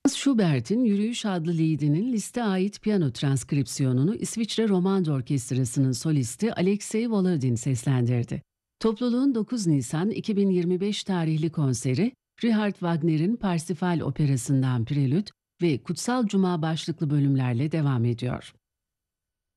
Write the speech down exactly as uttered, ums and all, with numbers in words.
Schubert'in Yürüyüş adlı liedinin Liszt'e ait piyano transkripsiyonunu İsviçre Romando Orkestrası'nın solisti Alexey Volodin seslendirdi. Topluluğun dokuz Nisan iki bin yirmi beş tarihli konseri, Richard Wagner'in Parsifal operasından Prelüt ve Kutsal Cuma başlıklı bölümlerle devam ediyor.